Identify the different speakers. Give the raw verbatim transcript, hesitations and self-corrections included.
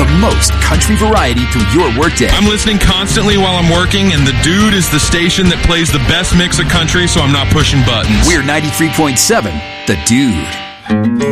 Speaker 1: most country variety through your workday.
Speaker 2: I'm listening constantly while I'm working, and The Dude is the station that plays the best mix of country, so I'm not pushing buttons.
Speaker 1: We're ninety-three point seven, The Dude.